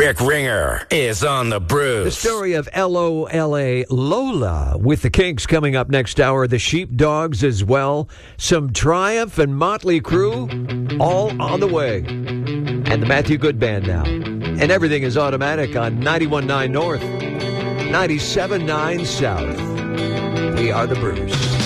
Rick Ringer is on the Bruce. The story of Lola Lola with the Kinks coming up next hour. The Sheepdogs as well. Some Triumph and Motley Crue all on the way. And the Matthew Good Band now. And everything is automatic on 91.9 North, 97.9 South. We are the Bruce.